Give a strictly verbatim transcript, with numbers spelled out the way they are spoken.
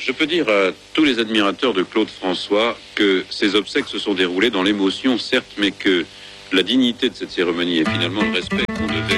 Je peux dire à tous les admirateurs de Claude François que ces obsèques se sont déroulées dans l'émotion, certes, mais que la dignité de cette cérémonie et finalement le respect qu'on devait